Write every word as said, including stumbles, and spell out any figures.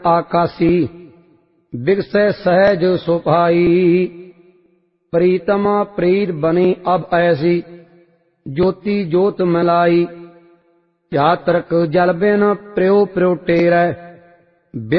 आकासी बिगसै सहज सुभाई। प्रीतमा प्रीत बनी अब ऐसी ज्योति ज्योत मिलाई। यात्रक जल बिन प्र्यो प्र्यो टेरै